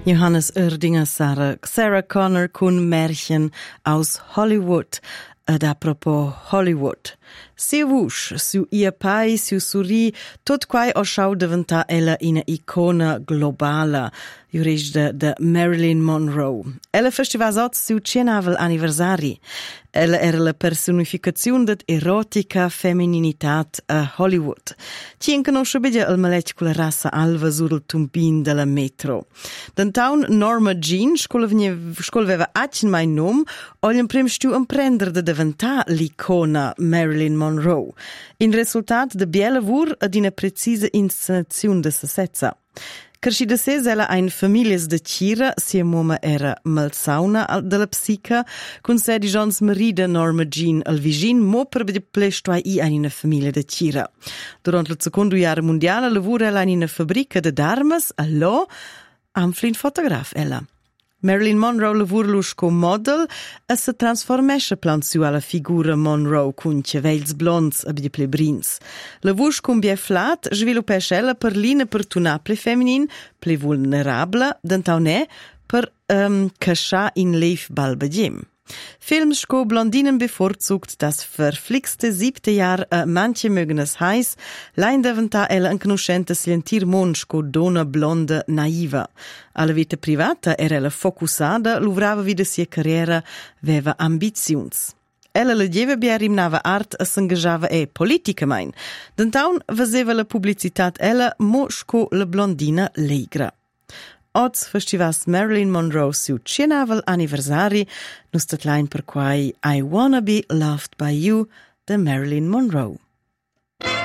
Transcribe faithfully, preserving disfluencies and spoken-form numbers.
Johannes Oerdinger Sarah, Sarah Connor cun Märchen aus Hollywood. Ed apropos Hollywood. Siu vusch, siu ia pai, siu suri, tot quai o schau diventa ella ina icona globala, jurisch de, de Marilyn Monroe. Ella festiva sot siu cienavel anniversari. Ella era la personificaziun dat erotica femininità a Hollywood. Cien conosce bene il maletg con la rassa alva sur il tumbin della metro. D'antaun Norma Jean, scolveva acin mai nom, oglien prim stu imprender de diventa l'icona Marilyn Monroe. In resultat de biela vur ad ina precisa inscenaziun de se sezza. Cresci da ses ella ein famiglia de Cira, sia moma era malsauna della psica, con sedi Johns marida Norma Jean al vigin, mo per plestuai i ein ina famiglia de Cira. Durant la secondo Jahre mondiale lavora ella in ina fabbrica de d'armas, allo, amflin fotograf ella. Marilyn Monroe lavora lus co model e se transformesce plan su alla figura Monroe cun ceveils blonds e bie plebrins. Lavora con bie flat sviluppesce ella per lina per tunar ple feminin, ple vulnerabla, d'antaune per um, cascia in leif balbadiem. Films sco Blondinen bevorzugt das verflixte siebte Jahr a manche mögen es heiß, lein deventa ella un conoscente slentir mon sco donna blonda naiva. Alla vita privata era ella focusada, luvrava vida sia carriera, veva ambiziuns. Ella la dieva bia rimnava art e s'engagava e politica mein. D'antaun vaseva la publicitat ella mo sco la blondina legra. Oz festivas Marilyn Monroe siu cienavel anniversari, nus tatlein per quai I Wanna Be Loved by You, de Marilyn Monroe.